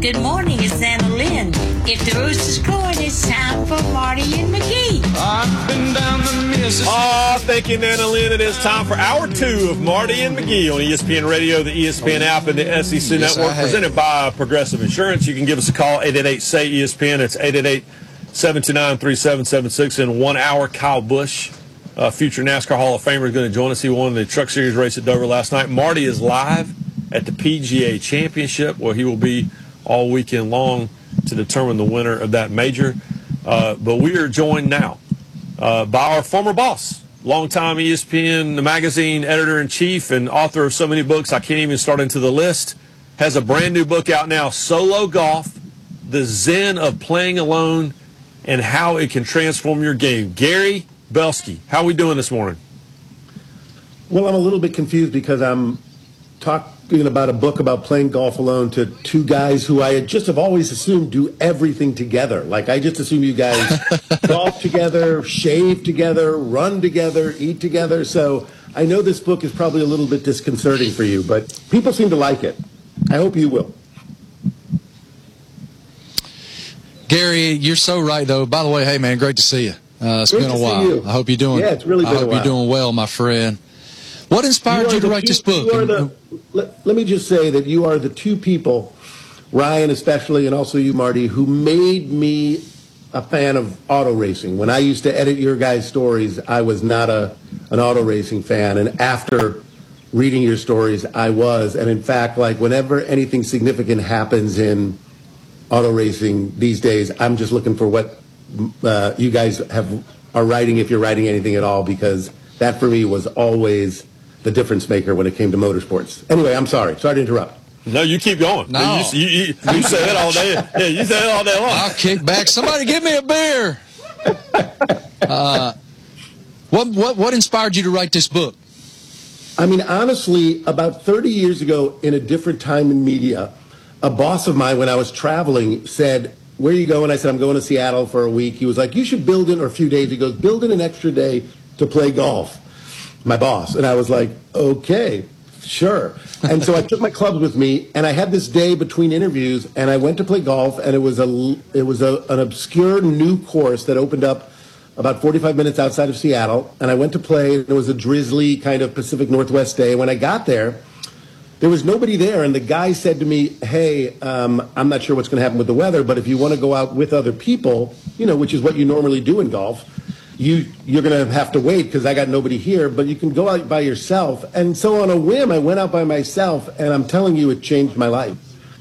Good morning, it's Anna Lynn. If the rooster's crowing, it's time for Marty and McGee. I've been down the Mississippi. Thank you, Nana Lynn. It is time for Hour 2 of Marty and McGee on ESPN Radio, the ESPN app, and the SEC Network, presented by Progressive Insurance. You can give us a call, 888-SAY-ESPN. It's 888-729-3776. In 1 hour, Kyle Busch, future NASCAR Hall of Famer, is going to join us. He won the Truck Series race at Dover last night. Marty is live at the PGA Championship, where he will be all weekend long to determine the winner of that major. But we are joined now by our former boss, longtime ESPN magazine editor-in-chief and author of so many books I can't even start into the list. Has a brand new book out now, Solo Golf, The Zen of Playing Alone and How It Can Transform Your Game. Gary Belsky, how are we doing this morning? Well, I'm a little bit confused because I'm talking about a book about playing golf alone to two guys who I just have always assumed do everything together. Like, I just assume you guys golf together, shave together, run together, eat together. So I know this book is probably a little bit disconcerting for you, but people seem to like it. I hope you will. Gary, you're so right, though. By the way, hey, man, great to see you. It's been a while. I hope you're doing. Yeah, it's really been a while. I hope you're doing well, my friend. What inspired you to write this book? Let me just say that you are the two people, Ryan especially, and also you, Marty, who made me a fan of auto racing. When I used to edit your guys' stories, I was not an auto racing fan. And after reading your stories, I was. And in fact, like, whenever anything significant happens in auto racing these days, I'm just looking for what you guys are writing, if you're writing anything at all, because that for me was always the difference maker when it came to motorsports. Anyway, I'm sorry. Sorry to interrupt. No, you keep going. No. You say it all day. Yeah, you say it all day long. I'll kick back. Somebody give me a beer. What inspired you to write this book? I mean, honestly, about 30 years ago, in a different time in media, a boss of mine, when I was traveling, said, "Where are you going?" I said, "I'm going to Seattle for a week." He was like, "You should build in," or a few days, he goes, "build in an extra day to play golf." My boss. And I was like, okay, sure. And so I took my clubs with me, and I had this day between interviews, and I went to play golf, and it was an obscure new course that opened up about 45 minutes outside of Seattle, and I went to play. It was a drizzly kind of Pacific Northwest day. When I got there was nobody there, and the guy said to me, "Hey, I'm not sure what's going to happen with the weather, but if you want to go out with other people, which is what you normally do in golf, you're going to have to wait because I got nobody here, but you can go out by yourself." And so on a whim, I went out by myself, and I'm telling you, it changed my life.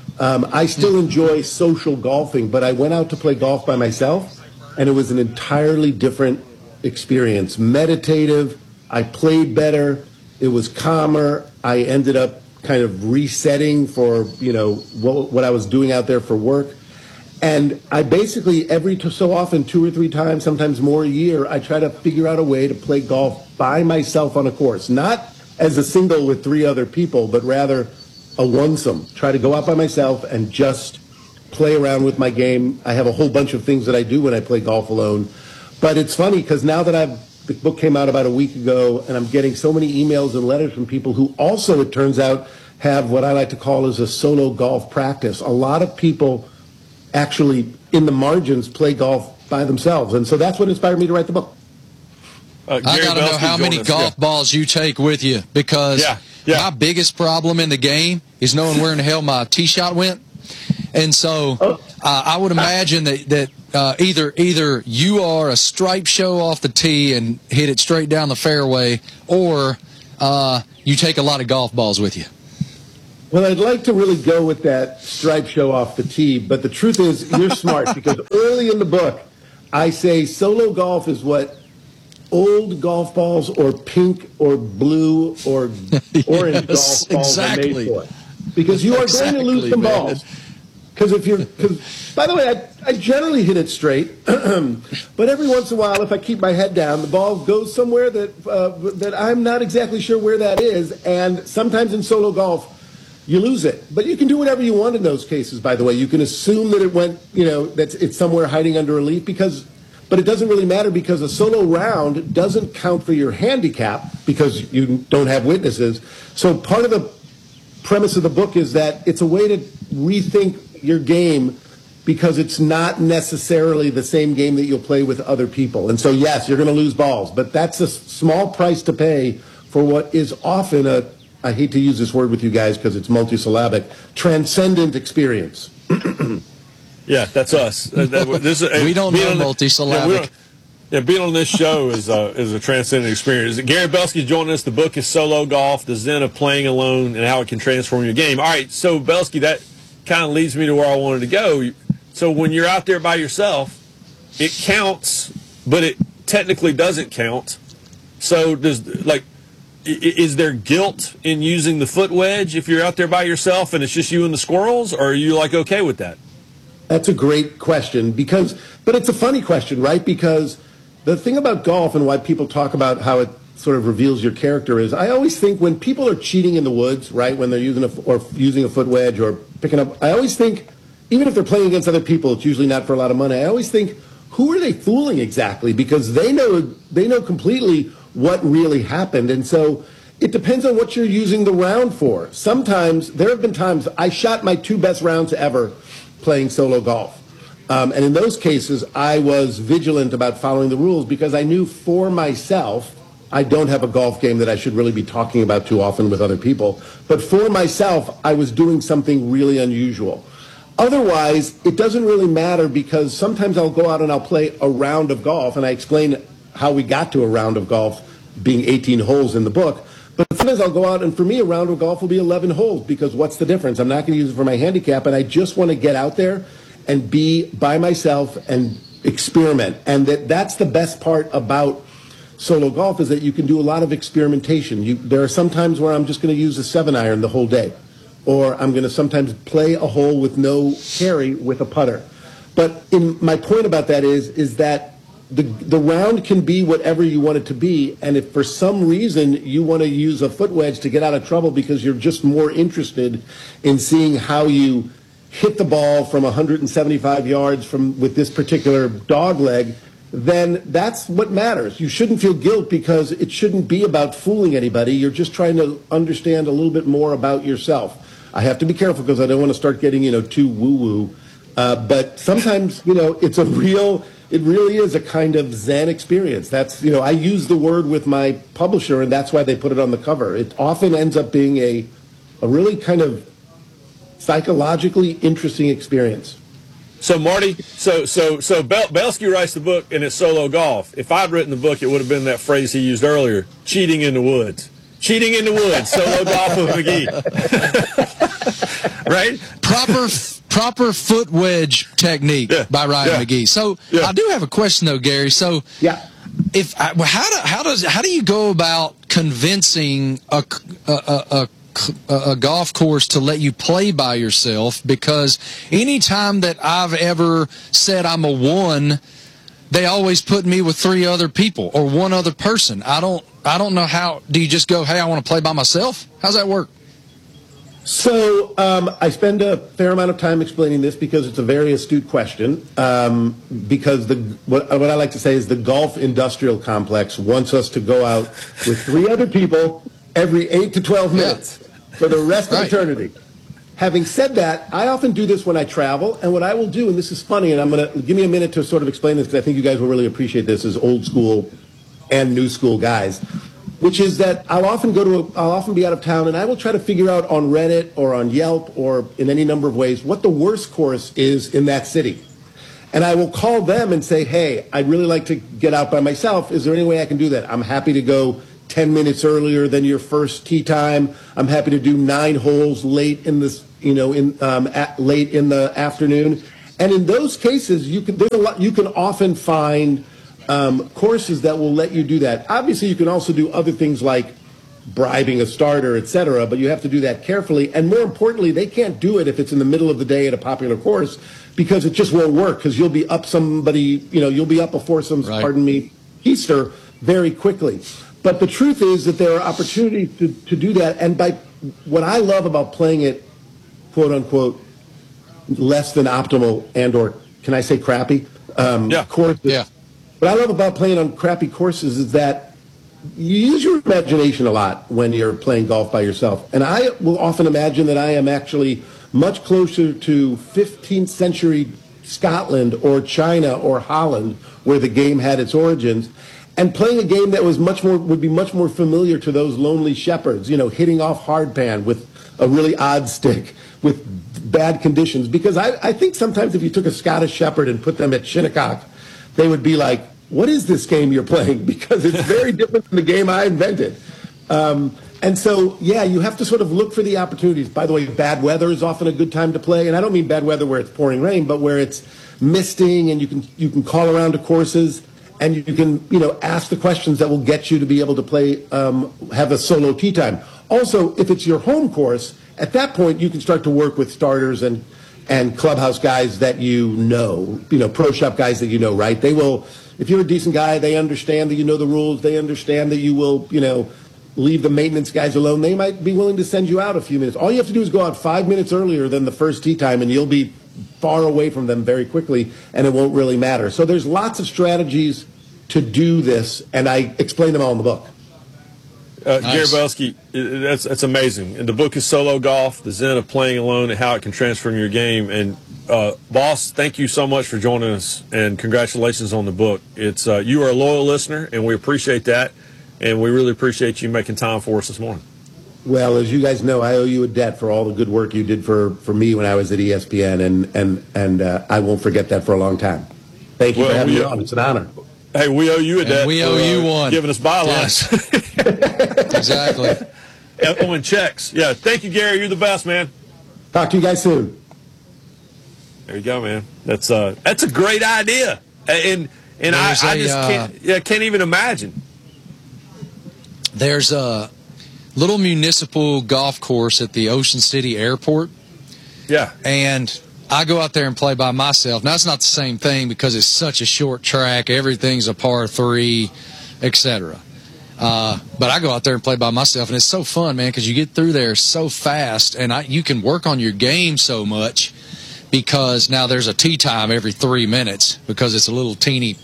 I still enjoy social golfing, but I went out to play golf by myself, and it was an entirely different experience. Meditative. I played better. It was calmer. I ended up kind of resetting for, what I was doing out there for work. And I basically, every so often, 2 or 3 times, sometimes more a year, I try to figure out a way to play golf by myself on a course. Not as a single with 3 other people, but rather a onesome. Try to go out by myself and just play around with my game. I have a whole bunch of things that I do when I play golf alone. But it's funny because now that the book came out about a week ago, and I'm getting so many emails and letters from people who also, it turns out, have what I like to call as a solo golf practice. A lot of people actually, in the margins, play golf by themselves. And so that's what inspired me to write the book. I got to know how many golf balls you take with you, because my biggest problem in the game is knowing where in the hell my tee shot went. And so I would imagine that either you are a stripe show off the tee and hit it straight down the fairway, or you take a lot of golf balls with you. Well, I'd like to really go with that stripe show off the tee, but the truth is you're smart, because early in the book I say solo golf is what old golf balls or pink or blue or orange golf balls are made for. Because you are going to lose some balls. Because by the way, I generally hit it straight, but every once in a while, if I keep my head down, the ball goes somewhere that I'm not exactly sure where that is. And sometimes in solo golf, you lose it. But you can do whatever you want in those cases, by the way. You can assume that it went, that it's somewhere hiding under a leaf, but it doesn't really matter, because a solo round doesn't count for your handicap because you don't have witnesses. So part of the premise of the book is that it's a way to rethink your game because it's not necessarily the same game that you'll play with other people. And so, yes, you're going to lose balls, but that's a small price to pay for what is often I hate to use this word with you guys because it's multisyllabic, transcendent experience. Yeah, that's us. We don't know multisyllabic. Being on this show is a transcendent experience. Gary Belsky joining us. The book is Solo Golf, The Zen of Playing Alone and How It Can Transform Your Game. All right, so Belsky, that kind of leads me to where I wanted to go. So when you're out there by yourself, it counts, but it technically doesn't count. So is there guilt in using the foot wedge if you're out there by yourself and it's just you and the squirrels, or are you okay with that? That's a great question but it's a funny question, right? Because the thing about golf and why people talk about how it sort of reveals your character is I always think when people are cheating in the woods, right, when they're using a foot wedge or picking up, I always think, even if they're playing against other people, it's usually not for a lot of money. I always think, who are they fooling exactly? Because they know completely what really happened. And so it depends on what you're using the round for. Sometimes, there have been times I shot my 2 best rounds ever playing solo golf. And in those cases, I was vigilant about following the rules because I knew for myself, I don't have a golf game that I should really be talking about too often with other people, but for myself, I was doing something really unusual. Otherwise, it doesn't really matter because sometimes I'll go out and I'll play a round of golf, and I explain how we got to a round of golf being 18 holes in the book. But sometimes I'll go out, and for me, a round of golf will be 11 holes because what's the difference? I'm not going to use it for my handicap, and I just want to get out there and be by myself and experiment. And that's the best part about solo golf is that you can do a lot of experimentation. There are some times where I'm just going to use a 7-iron the whole day, or I'm going to sometimes play a hole with no carry with a putter. But my point about that is that the round can be whatever you want it to be, and if for some reason you want to use a foot wedge to get out of trouble because you're just more interested in seeing how you hit the ball from 175 yards with this particular dog leg, then that's what matters. You shouldn't feel guilt because it shouldn't be about fooling anybody. You're just trying to understand a little bit more about yourself. I have to be careful because I don't want to start getting, too woo-woo. But sometimes, it really is a kind of Zen experience. That's, I use the word with my publisher, and that's why they put it on the cover. It often ends up being a really kind of psychologically interesting experience. So Marty, Belsky writes the book and it's solo golf. If I'd written the book, it would have been that phrase he used earlier: cheating in the woods. Cheating in the woods, solo golf with McGee. Right? Proper foot wedge technique by Ryan McGee. So I do have a question though, Gary. So how do you go about convincing a golf course to let you play by yourself? Because anytime that I've ever said I'm a 1, they always put me with 3 other people or 1 other person. I don't know how. Do you just go, hey, I want to play by myself? How's that work? So I spend a fair amount of time explaining this because it's a very astute question. Because what I like to say is the golf industrial complex wants us to go out with 3 other people every 8 to 12 minutes for the rest of eternity. Having said that, I often do this when I travel, and what I will do, and this is funny, and I'm going to give me a minute to sort of explain this because I think you guys will really appreciate this as old school and new school guys, which is that I'll often be out of town, and I will try to figure out on Reddit or on Yelp or in any number of ways what the worst course is in that city. And I will call them and say, hey, I'd really like to get out by myself. Is there any way I can do that? I'm happy to go 10 minutes earlier than your first tee time. I'm happy to do 9 holes late in this, late in the afternoon. And in those cases, you can often find courses that will let you do that. Obviously, you can also do other things like bribing a starter, etc., but you have to do that carefully. And more importantly, they can't do it if it's in the middle of the day at a popular course because it just won't work because you'll be up you'll be up before some, Easter very quickly. But the truth is that there are opportunities to do that. And by what I love about playing it, quote unquote, less than optimal and or can I say crappy courses. Yeah. What I love about playing on crappy courses is that you use your imagination a lot when you're playing golf by yourself. And I will often imagine that I am actually much closer to 15th century Scotland or China or Holland, where the game had its origins, and playing a game that would be much more familiar to those lonely shepherds, hitting off hardpan with a really odd stick, with bad conditions. Because I think sometimes if you took a Scottish shepherd and put them at Shinnecock, they would be like, what is this game you're playing? Because it's very different from the game I invented. And so, you have to sort of look for the opportunities. By the way, bad weather is often a good time to play. And I don't mean bad weather where it's pouring rain, but where it's misting and you can call around to courses and you can, ask the questions that will get you to be able to play, have a solo tee time. Also, if it's your home course, at that point you can start to work with starters and clubhouse guys that pro shop guys that right? They will, if you're a decent guy, they understand that you know the rules. They understand that you will, leave the maintenance guys alone. They might be willing to send you out a few minutes. All you have to do is go out 5 minutes earlier than the first tee time, and you'll be far away from them very quickly, and it won't really matter. So there's lots of strategies to do this, and I explain them all in the book. Nice. Gary Belsky, that's amazing. And the book is Solo Golf, The Zen of Playing Alone and How It Can Transform Your Game. And, boss, thank you so much for joining us, and congratulations on the book. It's you are a loyal listener, and we appreciate that. And we really appreciate you making time for us this morning. Well, as you guys know, I owe you a debt for all the good work you did for me when I was at ESPN, and I won't forget that for a long time. Thank you for having me on. It's an honor. Hey, we owe you a debt. We owe you one. Giving us bylines. Yes. Exactly. Owing checks. Yeah, thank you, Gary. You're the best, man. Talk to you guys soon. There you go, man. That's a great idea, and I just can't even imagine. There's a little municipal golf course at the Ocean City Airport. Yeah. And I go out there and play by myself. Now, it's not the same thing because it's such a short track. Everything's a par 3, etc. But I go out there and play by myself, and it's so fun, man, because you get through there so fast, and you can work on your game so much because now there's a tee time every 3 minutes because it's a little teeny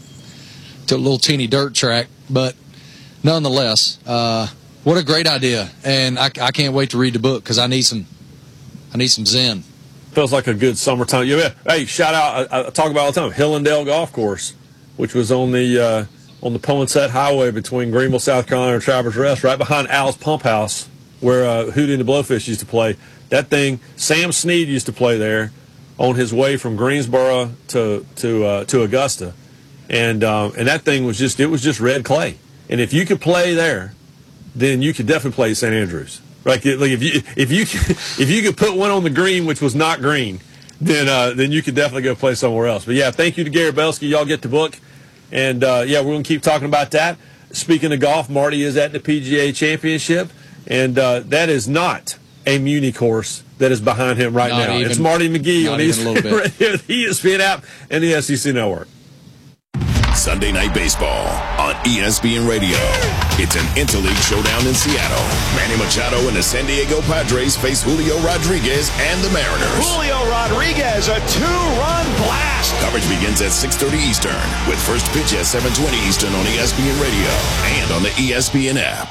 dirt track. But nonetheless, what a great idea, and I can't wait to read the book because I need some zen. Feels like a good summertime. Yeah. Hey, shout out! I talk about all the time. Hillendale Golf Course, which was on the Poinsett Highway between Greenville, South Carolina, and Travelers Rest, right behind Al's Pump House, where Hootie and the Blowfish used to play. That thing, Sam Snead used to play there on his way from Greensboro to Augusta, and that thing was just red clay. And if you could play there, then you could definitely play St. Andrews. Like if you could put one on the green, which was not green, then you could definitely go play somewhere else. But yeah, thank you to Gary Belsky. Y'all get the book, and we're going to keep talking about that. Speaking of golf, Marty is at the PGA Championship, and that is not a Muni course that is behind him right now. It's Marty McGee on the ESPN app and the SEC Network. Sunday Night Baseball on ESPN Radio. It's an interleague showdown in Seattle. Manny Machado and the San Diego Padres face Julio Rodriguez and the Mariners. Julio Rodriguez, a 2-run blast. Coverage begins at 6:30 Eastern with first pitch at 7:20 Eastern on ESPN Radio and on the ESPN app.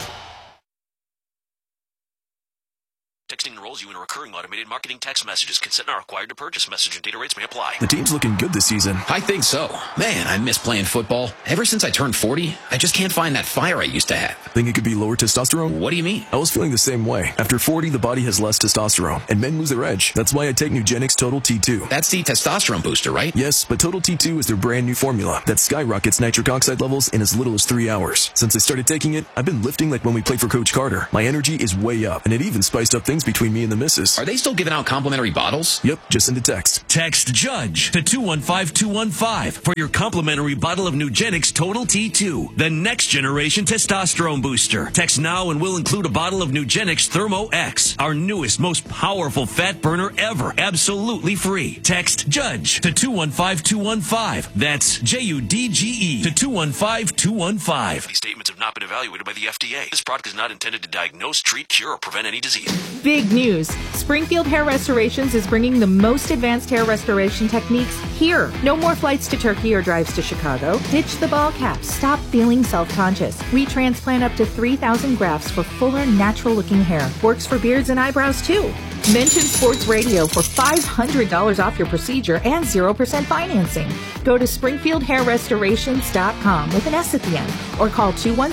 Texting enrolls you in a recurring automated marketing text messages. Consent not required to purchase. Message and data rates may apply. The team's looking good this season. I think so. Man, I miss playing football. Ever since I turned 40, I just can't find that fire I used to have. Think it could be lower testosterone? What do you mean? I was feeling the same way. After 40, the body has less testosterone, and men lose their edge. That's why I take Nugenix Total T2. That's the testosterone booster, right? Yes, but Total T2 is their brand new formula that skyrockets nitric oxide levels in as little as 3 hours. Since I started taking it, I've been lifting like when we played for Coach Carter. My energy is way up, and it even spiced up things between me and the missus. Are they still giving out complimentary bottles? Yep, just send a text. Text JUDGE to 215-215 for your complimentary bottle of Nugenix Total T2, the next generation testosterone booster. Text now and we'll include a bottle of Nugenix Thermo X, our newest, most powerful fat burner ever, absolutely free. Text JUDGE to 215-215. That's JUDGE to 215-215. These statements have not been evaluated by the FDA. This product is not intended to diagnose, treat, cure, or prevent any disease. Big news. Springfield Hair Restorations is bringing the most advanced hair restoration techniques here. No more flights to Turkey or drives to Chicago. Ditch the ball cap. Stop feeling self-conscious. We transplant up to 3,000 grafts for fuller, natural-looking hair. Works for beards and eyebrows, too. Mention Sports Radio for $500 off your procedure and 0% financing. Go to SpringfieldHairRestorations.com with an S at the end or call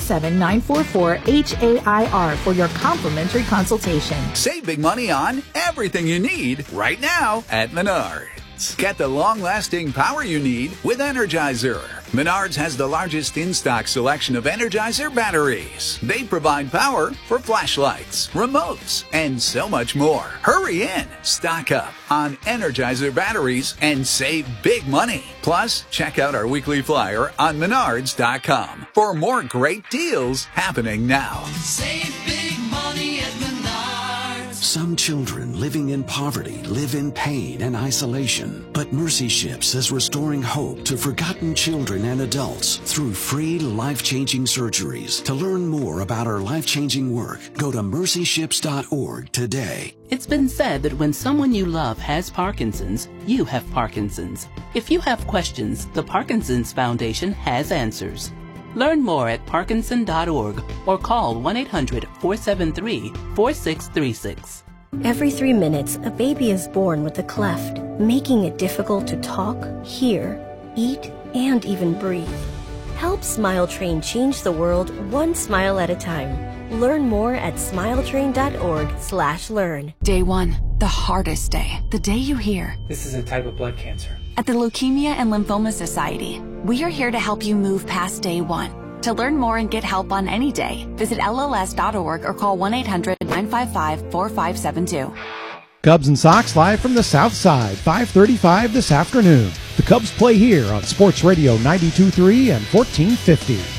217-944-HAIR for your complimentary consultation. Save big money on everything you need right now at Menards. Get the long-lasting power you need with Energizer. Menards has the largest in-stock selection of Energizer batteries. They provide power for flashlights, remotes, and so much more. Hurry in, stock up on Energizer batteries, and save big money. Plus, check out our weekly flyer on Menards.com for more great deals happening now. Save big money at Menards. Some children living in poverty live in pain and isolation, but Mercy Ships is restoring hope to forgotten children and adults through free life-changing surgeries. To learn more about our life-changing work, go to mercyships.org today. It's been said that when someone you love has Parkinson's, you have Parkinson's. If you have questions, the Parkinson's Foundation has answers. Learn more at parkinson.org or call 1-800-473-4636. Every 3 minutes, a baby is born with a cleft, making it difficult to talk, hear, eat, and even breathe. Help Smile Train change the world one smile at a time. Learn more at smiletrain.org/learn. Day 1, the hardest day. The day you hear, "This is a type of blood cancer." At the Leukemia and Lymphoma Society, we are here to help you move past day 1. To learn more and get help on any day, visit LLS.org or call 1-800-955-4572. Cubs and Sox live from the South Side, 5:35 this afternoon. The Cubs play here on Sports Radio 92.3 and 1450.